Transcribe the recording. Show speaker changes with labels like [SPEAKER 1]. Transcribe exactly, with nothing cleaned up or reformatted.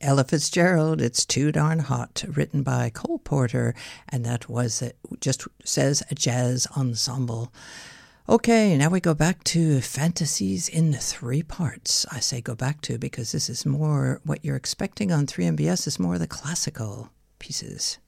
[SPEAKER 1] Ella Fitzgerald, It's Too Darn Hot, written by Cole Porter, and that was, it just says a jazz ensemble. Okay, now we go back to Fantasies in Three Parts. I say go back to because this is more what you're expecting on three M B S is more the classical pieces.